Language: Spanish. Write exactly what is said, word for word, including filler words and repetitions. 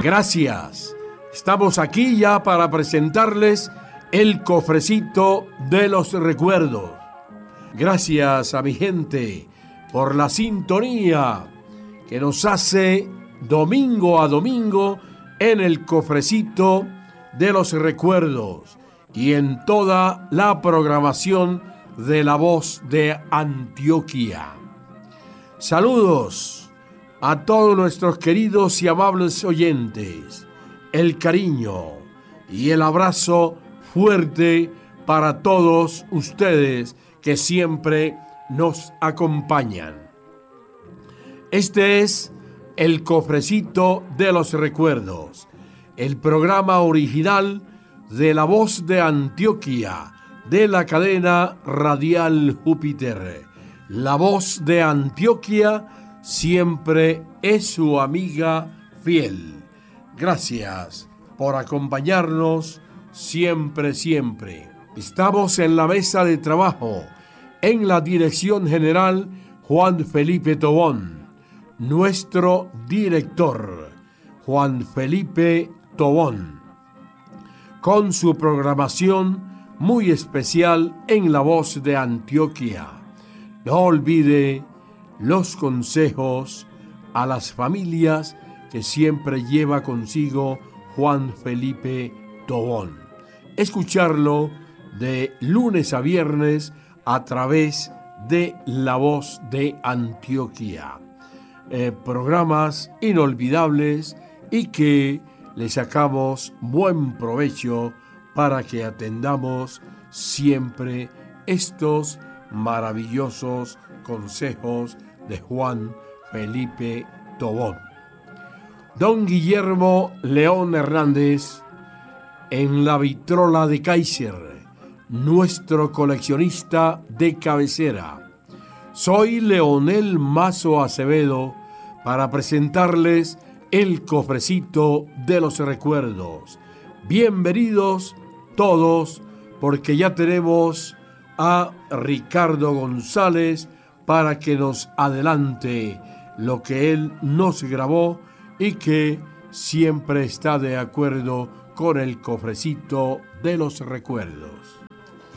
Gracias. Estamos aquí ya para presentarles el cofrecito de los recuerdos. Gracias a mi gente por la sintonía que nos hace domingo a domingo en el cofrecito de los recuerdos y en toda la programación de La Voz de Antioquia. Saludos a todos nuestros queridos y amables oyentes. El cariño y el abrazo fuerte para todos ustedes que siempre nos acompañan. Este es el cofrecito de los recuerdos, el programa original de La Voz de Antioquia, de la cadena radial Júpiter. La Voz de Antioquia siempre es su amiga fiel. Gracias por acompañarnos siempre, siempre. Estamos en la mesa de trabajo, en la dirección general Juan Felipe Tobón, nuestro director Juan Felipe Tobón, con su programación muy especial en La Voz de Antioquia. No olvide los consejos a las familias que siempre lleva consigo Juan Felipe Tobón. Escucharlo de lunes a viernes a través de La Voz de Antioquia. Eh, programas inolvidables y que le sacamos buen provecho para que atendamos siempre estos maravillosos consejos de Juan Felipe Tobón. Don Guillermo León Hernández en la vitrola de Kaiser, nuestro coleccionista de cabecera. Soy Leonel Mazo Acevedo para presentarles el cofrecito de los recuerdos. Bienvenidos todos, porque ya tenemos a Ricardo González para que nos adelante lo que él nos grabó y que siempre está de acuerdo con el cofrecito de los recuerdos.